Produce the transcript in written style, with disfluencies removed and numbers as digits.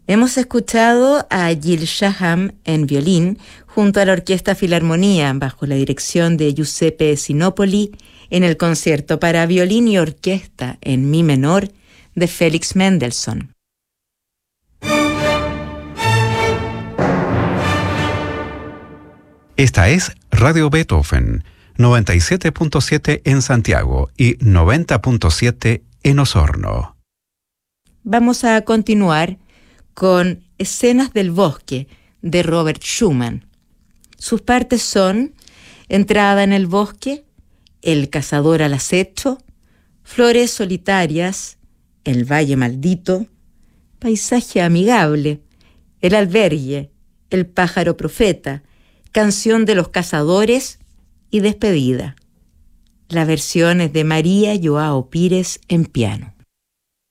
Hemos escuchado a Gil Shaham en violín junto a la Orquesta Filarmonía bajo la dirección de Giuseppe Sinopoli en el concierto para violín y orquesta en mi menor de Félix Mendelssohn. Esta es Radio Beethoven, 97.7 en Santiago y 90.7 en Osorno. Vamos a continuar con Escenas del Bosque, de Robert Schumann. Sus partes son Entrada en el bosque, El cazador al acecho, Flores solitarias, El valle maldito, Paisaje amigable, El albergue, El pájaro profeta, Canción de los cazadores y Despedida. La versión es de María Joao Pires en piano.